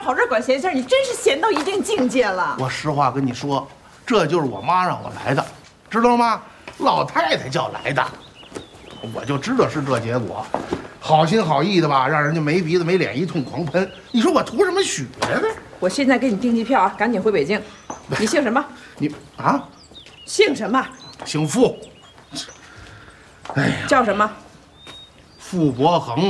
跑这儿管闲事儿，你真是闲到一定境界了。 我实话跟你说，这就是我妈让我来的，知道吗？老太太叫来的，我就知道是这结果。好心好意的吧，让人家没鼻子没脸一通狂喷。你说我图什么血呢？ 我现在给你订机票啊，赶紧回北京。你姓什么？ 你啊？ 姓什么？ 姓傅。哎呀， 叫什么？ 傅伯衡。